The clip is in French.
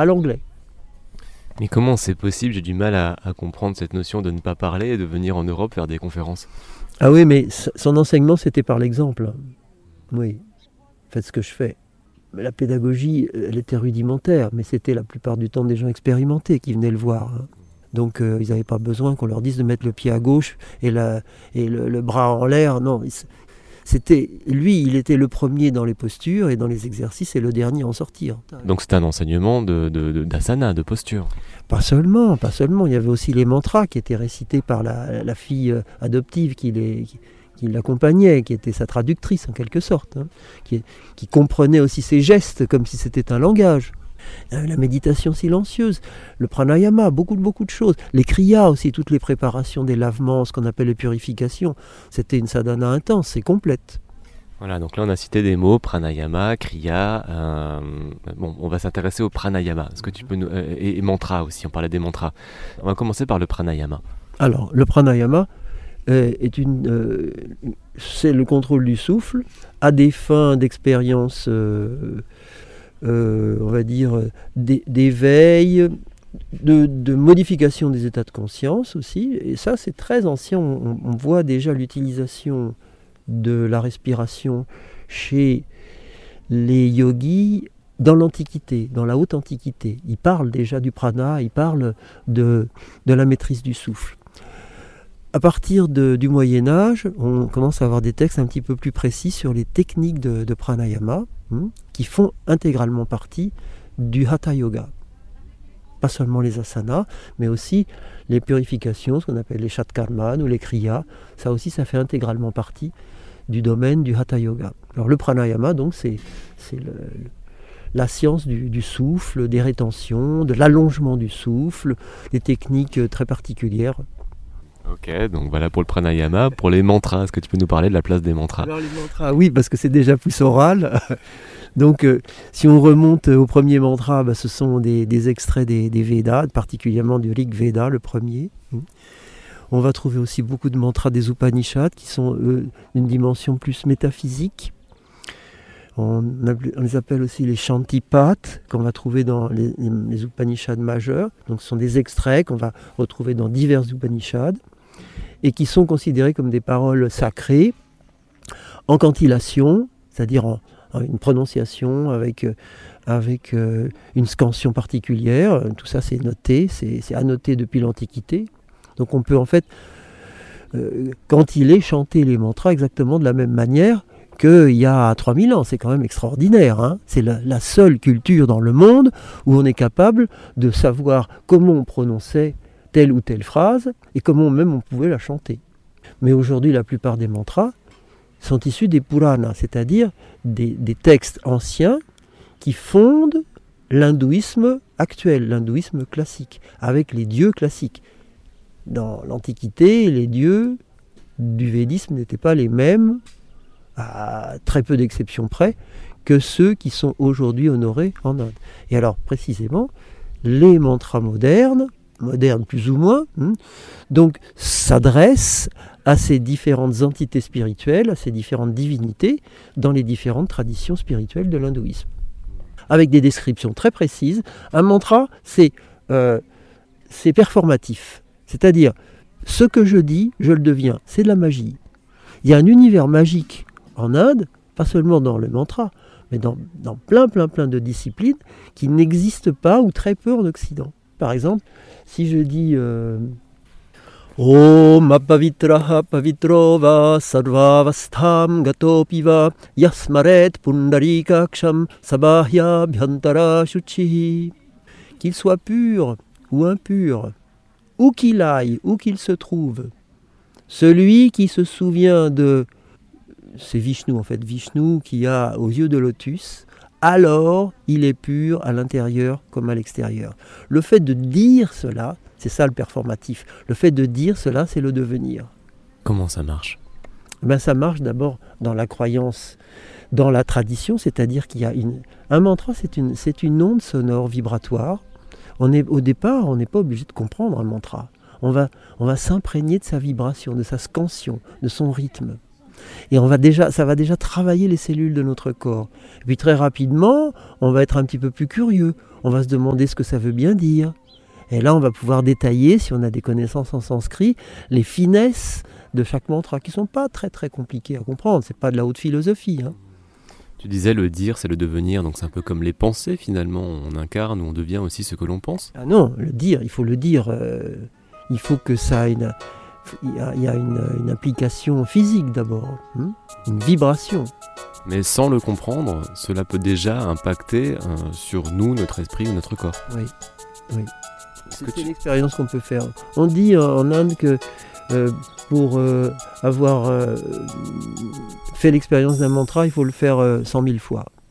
à l'anglais. Mais comment c'est possible? J'ai du mal à comprendre cette notion de ne pas parler et de venir en Europe faire des conférences. Ah oui, mais son enseignement, c'était par l'exemple. Oui, faites ce que je fais. Mais la pédagogie, elle était rudimentaire, mais c'était la plupart du temps des gens expérimentés qui venaient le voir. Donc ils n'avaient pas besoin qu'on leur dise de mettre le pied à gauche et le bras en l'air. Non, lui, il était le premier dans les postures et dans les exercices et le dernier à en sortir. Donc c'était un enseignement d'asana, de posture. Pas seulement. Il y avait aussi les mantras qui étaient récités par la fille adoptive qui l'accompagnait, qui était sa traductrice en quelque sorte, qui comprenait aussi ses gestes comme si c'était un langage. La méditation silencieuse, le pranayama, beaucoup de choses. Les kriyas aussi, toutes les préparations des lavements, ce qu'on appelle les purifications. C'était une sadhana intense et complète. Voilà, donc là on a cité des mots, pranayama, kriya. Bon, on va s'intéresser au pranayama. Est-ce que tu peux et mantra aussi, on parlait des mantras. On va commencer par le pranayama. Alors, le pranayama c'est le contrôle du souffle à des fins d'expérience... on va dire, d'éveil, de modification des états de conscience aussi. Et ça, c'est très ancien. On voit déjà l'utilisation de la respiration chez les yogis dans l'Antiquité, dans la haute Antiquité. Ils parlent déjà du prana, ils parlent de la maîtrise du souffle. À partir du Moyen-Âge, on commence à avoir des textes un petit peu plus précis sur les techniques de pranayama qui font intégralement partie du Hatha Yoga. Pas seulement les asanas, mais aussi les purifications, ce qu'on appelle les shatkarman ou les kriyas. Ça aussi, ça fait intégralement partie du domaine du Hatha Yoga. Alors le pranayama, donc, c'est la science du souffle, des rétentions, de l'allongement du souffle, des techniques très particulières. Ok, donc voilà pour le pranayama. Pour les mantras, est-ce que tu peux nous parler de la place des mantras? Alors les mantras, oui, parce que c'est déjà plus oral. Donc si on remonte au premier mantra, ce sont des extraits des Védas, particulièrement du Rig Veda, le premier. On va trouver aussi beaucoup de mantras des Upanishads qui sont d'une dimension plus métaphysique. On les appelle aussi les Shantipat, qu'on va trouver dans les Upanishads majeurs. Donc ce sont des extraits qu'on va retrouver dans divers Upanishads et qui sont considérés comme des paroles sacrées en cantillation, c'est-à-dire en une prononciation avec une scansion particulière. Tout ça c'est noté, c'est annoté depuis l'Antiquité. Donc on peut en fait cantiler, chanter les mantras exactement de la même manière qu'il y a 3000 ans. C'est quand même extraordinaire. C'est la seule culture dans le monde où on est capable de savoir comment on prononçait telle ou telle phrase et comment même on pouvait la chanter. Mais aujourd'hui, la plupart des mantras sont issus des Puranas, c'est-à-dire des textes anciens qui fondent l'hindouisme actuel, l'hindouisme classique, avec les dieux classiques. Dans l'Antiquité, les dieux du védisme n'étaient pas les mêmes, à très peu d'exceptions près, que ceux qui sont aujourd'hui honorés en Inde. Et alors, précisément, les mantras modernes plus ou moins, donc s'adressent à ces différentes entités spirituelles, à ces différentes divinités, dans les différentes traditions spirituelles de l'hindouisme. Avec des descriptions très précises. Un mantra, c'est performatif. C'est-à-dire, ce que je dis, je le deviens. C'est de la magie. Il y a un univers magique en Inde, pas seulement dans le mantra, mais dans plein de disciplines qui n'existent pas ou très peu en Occident. Par exemple, si je dis Om apavitraha pavitro va sarvavastham gatopiva yasmaret pundarikaksham sabahya bhyantara shuchihi, qu'il soit pur ou impur, où qu'il aille, où qu'il se trouve, celui qui se souvient de... C'est Vishnu en fait, Vishnu qui a aux yeux de lotus, alors il est pur à l'intérieur comme à l'extérieur. Le fait de dire cela, c'est ça le performatif, le fait de dire cela, c'est le devenir. Comment ça marche ? Ça marche d'abord dans la croyance, dans la tradition, c'est-à-dire qu'il y a un mantra, c'est une onde sonore vibratoire. Au départ, on n'est pas obligé de comprendre un mantra. On va s'imprégner de sa vibration, de sa scansion, de son rythme. Et ça va déjà travailler les cellules de notre corps. Et puis très rapidement, on va être un petit peu plus curieux. On va se demander ce que ça veut bien dire. Et là, on va pouvoir détailler, si on a des connaissances en sanskrit, les finesses de chaque mantra, qui ne sont pas très très compliquées à comprendre. Ce n'est pas de la haute philosophie. Hein. Tu disais le dire, c'est le devenir, donc c'est un peu comme les pensées finalement. On incarne ou on devient aussi ce que l'on pense. Ah non, le dire, il faut le dire. Il faut que ça ait il y a une implication physique d'abord, une vibration. Mais sans le comprendre, cela peut déjà impacter sur nous, notre esprit ou notre corps. Oui, oui. C'est l'expérience qu'on peut faire. On dit en Inde que pour avoir fait l'expérience d'un mantra, il faut le faire 100 000 fois.